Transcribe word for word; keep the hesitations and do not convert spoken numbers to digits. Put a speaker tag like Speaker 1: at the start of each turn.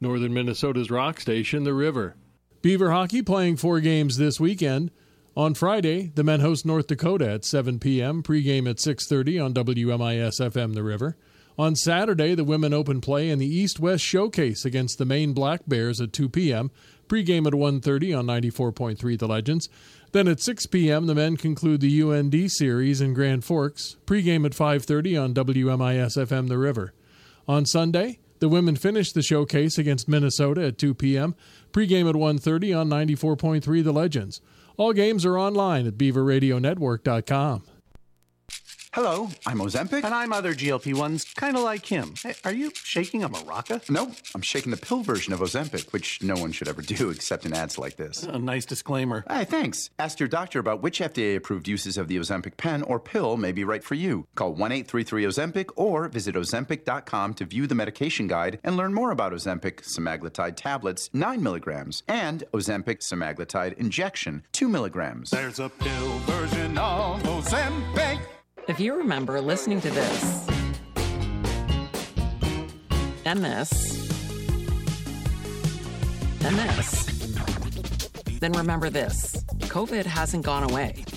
Speaker 1: Northern Minnesota's rock station, The River. Beaver hockey playing four games this weekend. On Friday, the men host North Dakota at seven p.m., pregame at six thirty on W M I S F M The River. On Saturday, the women open play in the East-West Showcase against the Maine Black Bears at two p.m., pregame at one thirty on ninety-four point three The Legends. Then at six p.m., the men conclude the U N D series in Grand Forks, pregame at five thirty on W M I S F M The River. On Sunday, the women finish the showcase against Minnesota at two p.m., pregame at one thirty on ninety-four point three The Legends. All games are online at beaver radio network dot com.
Speaker 2: Hello, I'm Ozempic.
Speaker 3: And I'm other G L P ones, kind of like him. Hey, are you shaking a maraca?
Speaker 2: No, I'm shaking the pill version of Ozempic, which no one should ever do except in ads like this.
Speaker 3: A nice disclaimer.
Speaker 2: Hey, thanks. Ask your doctor about which F D A-approved uses of the Ozempic pen or pill may be right for you. Call one eight three three Ozempic or visit ozempic dot com to view the medication guide and learn more about Ozempic semaglutide tablets, nine milligrams, and Ozempic semaglutide injection, two milligrams.
Speaker 4: There's a pill version of Ozempic.
Speaker 5: If you remember listening to this, and this, and this, then remember this. COVID hasn't gone away.